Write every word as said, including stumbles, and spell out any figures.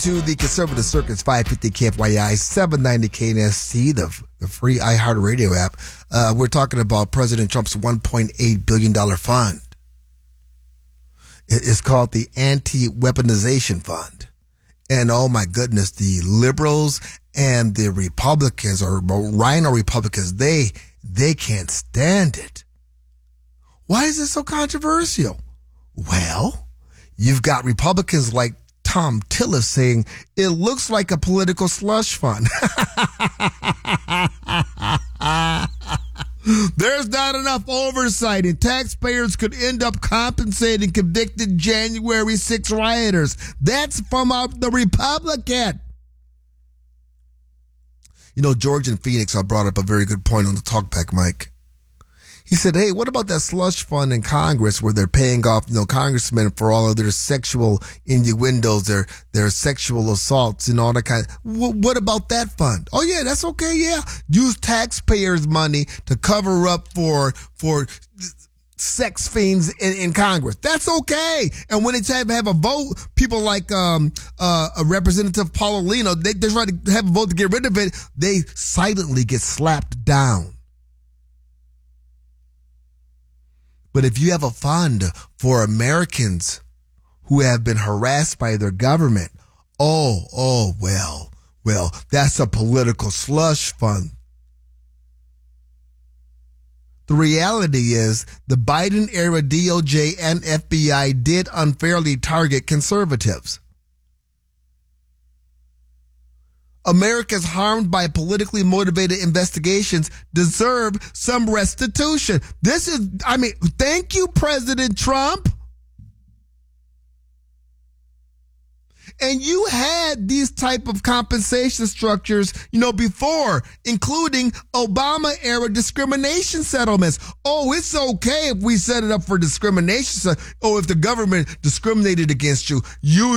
to the Conservative Circus, five fifty K F Y I, seven ninety K N S T, the, the free iHeartRadio app. Uh, we're talking about President Trump's one point eight billion dollars fund. It's called the Anti-Weaponization Fund. And oh my goodness, the liberals and the Republicans, or Rhino Republicans, they they can't stand it. Why is it so controversial? Well, you've got Republicans like Tom Tillis saying it looks like a political slush fund. There's not enough oversight, and taxpayers could end up compensating convicted January sixth rioters. That's from uh, the Republican. You know, George in Phoenix uh, brought up a very good point on the talkback mic. He said, hey, what about that slush fund in Congress where they're paying off, you know, congressmen for all of their sexual innuendos, their their sexual assaults and all that kind of, w- what about that fund? Oh, yeah, that's okay, yeah. Use taxpayers' money to cover up for for sex fiends in, in Congress. That's okay. And when it's have, have a vote, people like um uh a Representative Paulino, they, they try to have a vote to get rid of it, they silently get slapped down. But if you have a fund for Americans who have been harassed by their government, oh, oh, well, well, that's a political slush fund. The reality is the Biden-era D O J and F B I did unfairly target conservatives. Americans harmed by politically motivated investigations deserve some restitution. This is, I mean, thank you, President Trump. And you had these type of compensation structures, you know, before, including Obama-era discrimination settlements. Oh, it's okay if we set it up for discrimination. Oh, if the government discriminated against you, you